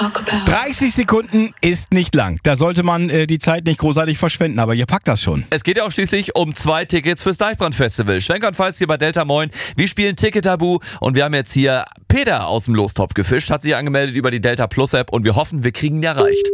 30 Sekunden ist nicht lang. Da sollte man die Zeit nicht großartig verschwenden, aber ihr packt das schon. Es geht ja auch schließlich um 2 Tickets fürs Deichbrand-Festival. Schwenker und Feist hier bei Delta Moin. Wir spielen Ticket-Tabu und wir haben jetzt hier Peter aus dem Lostopf gefischt, hat sich angemeldet über die Delta Plus App und wir hoffen, wir kriegen ihn erreicht.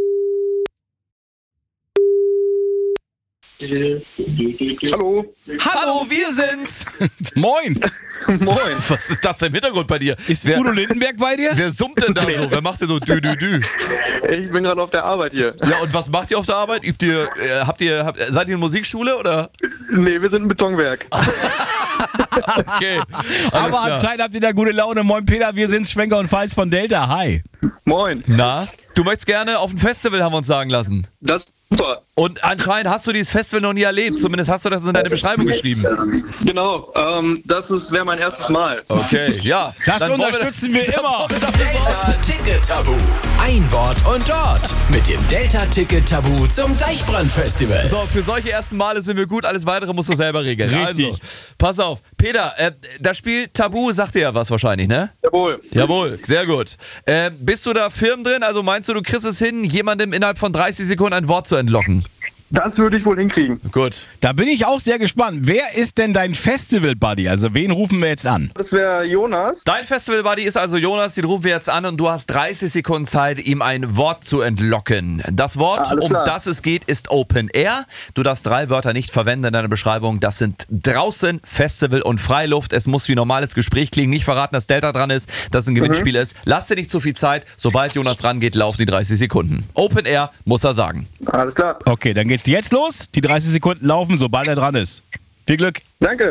Hallo. Hallo, wir sind's! Moin! Moin. Was ist das im Hintergrund bei dir? Ist Udo Lindenberg bei dir? Wer summt denn da so? Wer macht denn so dü? Ich bin gerade auf der Arbeit hier. Ja, und was macht ihr auf der Arbeit? Seid ihr in Musikschule oder? Nee, wir sind ein Betonwerk. Okay. Aber anscheinend habt ihr da gute Laune. Moin Peter, wir sind Schwenker und Feist von Delta. Hi. Moin. Na? Du möchtest gerne auf ein Festival, haben wir uns sagen lassen. Das ist super. Und anscheinend hast du dieses Festival noch nie erlebt. Zumindest hast du das in deine Beschreibung geschrieben. Genau, das wäre mein erstes Mal. Okay, ja. Das Dann wollen unterstützen wir immer. Delta Ticket Tabu. Ein Wort und dort. Mit dem Delta Ticket Tabu zum Deichbrand-Festival. So, für solche ersten Male sind wir gut. Alles Weitere musst du selber regeln. Richtig. Also, pass auf. Peter, das Spiel Tabu sagt dir ja was wahrscheinlich, ne? Jawohl. Jawohl, sehr gut. Bist du da firm drin? Also meinst du kriegst es hin, jemandem innerhalb von 30 Sekunden ein Wort zu entlocken? Das würde ich wohl hinkriegen. Gut. Da bin ich auch sehr gespannt. Wer ist denn dein Festival-Buddy? Also wen rufen wir jetzt an? Das wäre Jonas. Dein Festival-Buddy ist also Jonas, den rufen wir jetzt an und du hast 30 Sekunden Zeit, ihm ein Wort zu entlocken. Das Wort, Alles um klar. das es geht, ist Open Air. Du darfst 3 Wörter nicht verwenden in deiner Beschreibung. Das sind draußen, Festival und Freiluft. Es muss wie normales Gespräch klingen. Nicht verraten, dass Delta dran ist, dass es ein Gewinnspiel ist. Lass dir nicht zu viel Zeit. Sobald Jonas rangeht, laufen die 30 Sekunden. Open Air, muss er sagen. Alles klar. Okay, dann geht's jetzt los. Die 30 Sekunden laufen, sobald er dran ist. Viel Glück. Danke.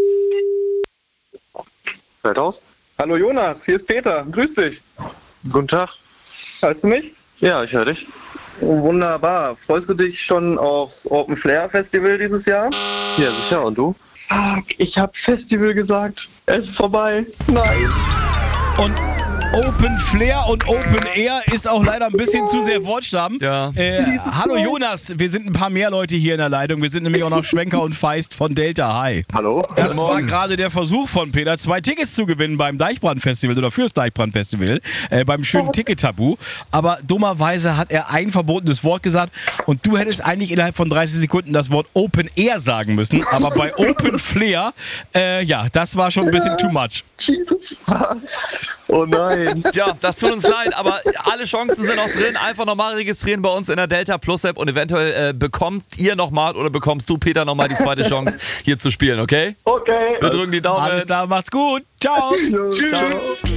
Feldhaus? Hallo Jonas, hier ist Peter. Grüß dich. Guten Tag. Hörst du mich? Ja, ich höre dich. Oh, wunderbar. Freust du dich schon aufs Open Flair Festival dieses Jahr? Ja, sicher. Und du? Fuck, ich hab Festival gesagt. Es ist vorbei. Nein. Und Open Flair und Open Air ist auch leider ein bisschen zu sehr Wortstaben. Ja. Hallo Jonas, wir sind ein paar mehr Leute hier in der Leitung. Wir sind nämlich auch noch Schwenker und Feist von Delta. Hi. Hallo? Das war gerade der Versuch von Peter, 2 Tickets zu gewinnen beim Deichbrand-Festival oder fürs Deichbrand-Festival, beim schönen Ticket-Tabu. Aber dummerweise hat er ein verbotenes Wort gesagt und du hättest eigentlich innerhalb von 30 Sekunden das Wort Open Air sagen müssen. Aber bei Open Flair, ja, das war schon ein bisschen too much. Jesus. Oh nein. Ja, das tut uns leid, aber alle Chancen sind noch drin. Einfach nochmal registrieren bei uns in der Delta Plus App und eventuell bekommt ihr nochmal oder bekommst du, Peter, nochmal die zweite Chance, hier zu spielen, okay? Okay. Wir drücken die Daumen. Alles klar, macht's gut. Ciao. Tschüss. Ciao.